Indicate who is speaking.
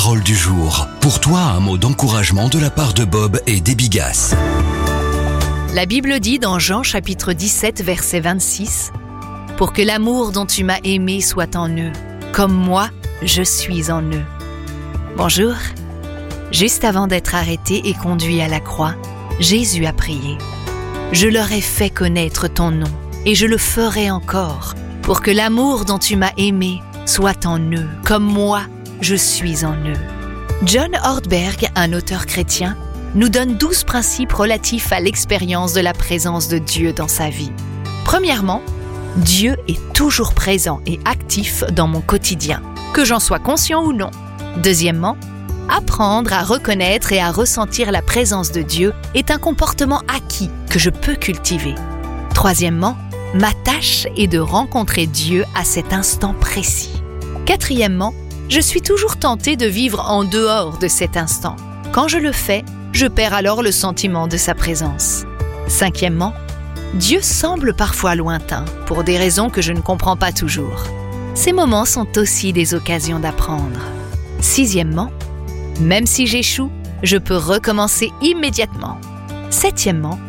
Speaker 1: parole du jour. Pour toi, un mot d'encouragement de la part de Bob et Debbie Gass.
Speaker 2: La Bible dit dans Jean chapitre 17, verset 26 « Pour que l'amour dont tu m'as aimé soit en eux, comme moi, je suis en eux. » Bonjour. Juste avant d'être arrêté et conduit à la croix, Jésus a prié. « Je leur ai fait connaître ton nom, et je le ferai encore, pour que l'amour dont tu m'as aimé soit en eux, comme moi, je suis en eux. » John Ortberg, un auteur chrétien, nous donne 12 principes relatifs à l'expérience de la présence de Dieu dans sa vie. Premièrement, Dieu est toujours présent et actif dans mon quotidien, que j'en sois conscient ou non. Deuxièmement, apprendre à reconnaître et à ressentir la présence de Dieu est un comportement acquis que je peux cultiver. Troisièmement, ma tâche est de rencontrer Dieu à cet instant précis. Quatrièmement, je suis toujours tentée de vivre en dehors de cet instant. Quand je le fais, je perds alors le sentiment de sa présence. Cinquièmement, Dieu semble parfois lointain, pour des raisons que je ne comprends pas toujours. Ces moments sont aussi des occasions d'apprendre. Sixièmement, même si j'échoue, je peux recommencer immédiatement. Septièmement,